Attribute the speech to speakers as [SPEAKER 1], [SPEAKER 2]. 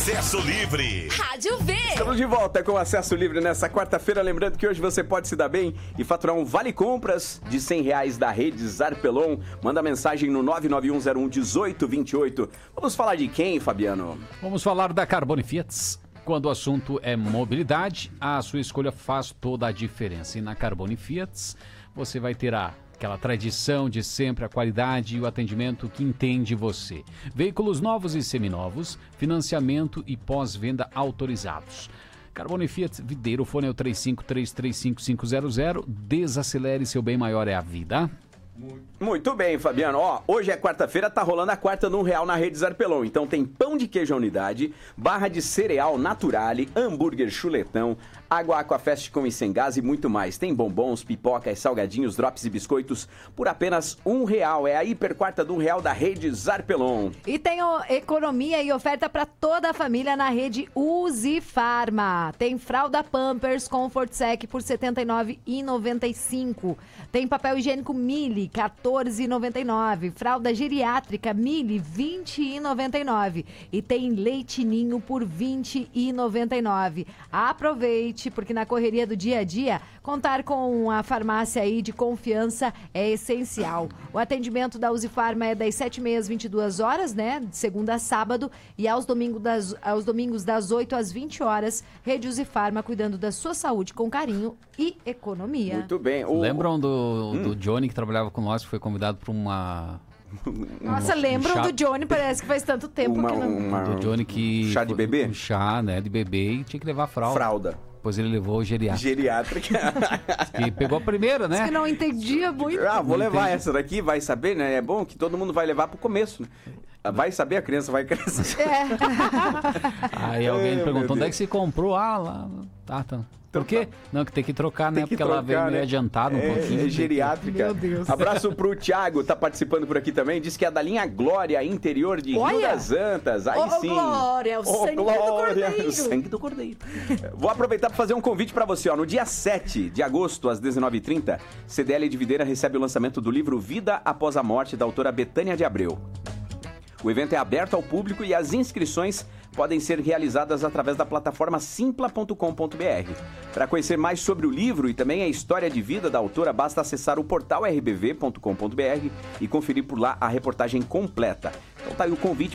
[SPEAKER 1] Acesso Livre.
[SPEAKER 2] Rádio V.
[SPEAKER 3] Estamos de volta com Acesso Livre nessa quarta-feira. Lembrando que hoje você pode se dar bem e faturar um vale compras de R$100 da rede Zarpelon. Manda mensagem no 991011828. Vamos falar de quem, Fabiano?
[SPEAKER 4] Vamos falar da Carbone Fiats. Quando o assunto é mobilidade, a sua escolha faz toda a diferença. E na Carbone Fiats, você vai ter aquela tradição de sempre, a qualidade e o atendimento que entende você. Veículos novos e seminovos, financiamento e pós-venda autorizados. Carbone Fiat Videiro, o fone é o 35335500. Desacelere, seu bem maior é a vida.
[SPEAKER 3] Muito bem, Fabiano. Hoje é quarta-feira, tá rolando a quarta de R$1 na rede Zarpelon. Então tem pão de queijo à unidade, barra de cereal Naturale, hambúrguer chuletão, água Aquafest com e sem gás e muito mais. Tem bombons, pipocas, salgadinhos, drops e biscoitos por apenas R$1. É a hiper quarta de R$1 da rede Zarpelon.
[SPEAKER 5] E tem economia e oferta para toda a família na rede Uzi Farma. Tem fralda Pampers Comfort Sec por R$ 79,95. Tem papel higiênico Mili, R$ 14,99. Fralda geriátrica Mili, R$ 20,99. E tem leite ninho por R$ 20,99. Aproveite, porque na correria do dia a dia, contar com a farmácia aí de confiança é essencial. O atendimento da Uzi Farma é das 7h30 às 22 horas, né? De segunda a sábado. E aos domingos das 8 às 20 horas. Rede Uzi Farma, cuidando da sua saúde com carinho e economia.
[SPEAKER 3] Muito bem.
[SPEAKER 4] Lembram do Johnny que trabalhava com nós, que foi convidado para uma...
[SPEAKER 5] Nossa, lembram do Johnny? Parece que faz tanto tempo que não...
[SPEAKER 4] Do Johnny que...
[SPEAKER 3] Chá de bebê?
[SPEAKER 4] Um chá, né, de bebê, e tinha que levar fralda. Depois ele levou geriátrica. E pegou a primeira, né?
[SPEAKER 5] Diz que não entendia muito.
[SPEAKER 3] Vou levar essa daqui, vai saber, né? É bom que todo mundo vai levar pro começo, né? Vai saber, a criança vai crescer.
[SPEAKER 4] Aí alguém me perguntou, onde é que você comprou? Lá. Tá. Por quê? Não, que tem que trocar, né? Porque ela veio meio adiantada um pouquinho.
[SPEAKER 3] É geriátrica.
[SPEAKER 5] Meu Deus.
[SPEAKER 3] Abraço pro Thiago, tá participando por aqui também. Diz que é da linha Glória, interior de Rio das Antas. Aí sim.
[SPEAKER 5] Glória, o sangue do Cordeiro.
[SPEAKER 3] O sangue do Cordeiro. Vou aproveitar para fazer um convite para você. No dia 7 de agosto, às 19h30, CDL de Videira recebe o lançamento do livro Vida Após a Morte, da autora Betânia de Abreu. O evento é aberto ao público e as inscrições podem ser realizadas através da plataforma simpla.com.br. Para conhecer mais sobre o livro e também a história de vida da autora, basta acessar o portal rbv.com.br e conferir por lá a reportagem completa. Então tá aí o convite